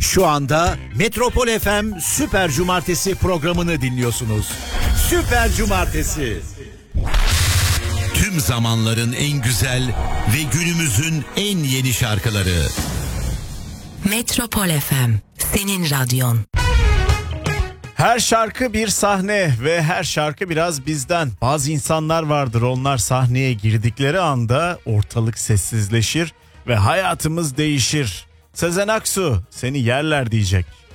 Şu anda Metropol FM Süper Cumartesi programını dinliyorsunuz. Süper Cumartesi. Tüm zamanların en güzel ve günümüzün en yeni şarkıları. Metropol FM, senin radyon. Her şarkı bir sahne ve her şarkı biraz bizden. Bazı insanlar vardır, onlar sahneye girdikleri anda ortalık sessizleşir ve hayatımız değişir. Sezen Aksu seni yerler diyecek.